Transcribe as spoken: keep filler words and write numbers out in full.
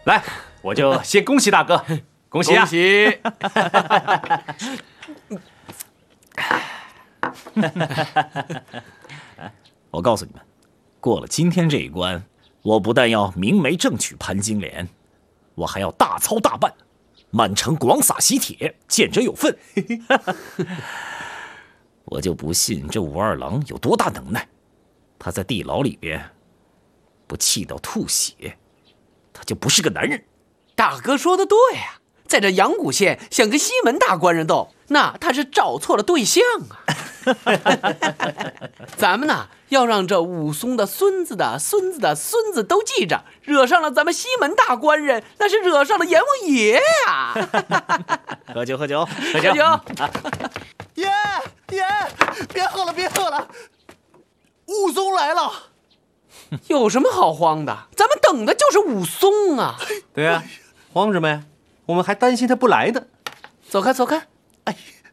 来，我就先恭喜大哥，恭喜啊！ 恭喜！ 我告诉你们，过了今天这一关，我不但要明媒正娶潘金莲，我还要大操大办，满城广撒喜帖，见者有份。我就不信这武二郎有多大能耐，他在地牢里边不气到吐血，他就不是个男人。 大哥说的对呀、啊，在这阳谷县想跟西门大官人斗，那他是找错了对象啊。咱们呢，要让这武松的孙子的孙子的孙子都记着，惹上了咱们西门大官人，那是惹上了阎王爷呀、啊！ 喝酒，喝酒， 喝酒！ 爷爷，别喝了，别喝了，武松来了。 有什么好慌的？咱们等的就是武松啊！ 对啊，慌什么呀？我们还担心他不来的。 走开，走开！ 哎，